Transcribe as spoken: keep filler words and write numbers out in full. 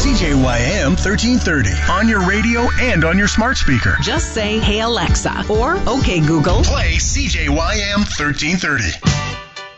C J Y M thirteen thirty on your radio and on your smart speaker. Just say, "Hey Alexa," or "Okay Google, play C J Y M thirteen thirty.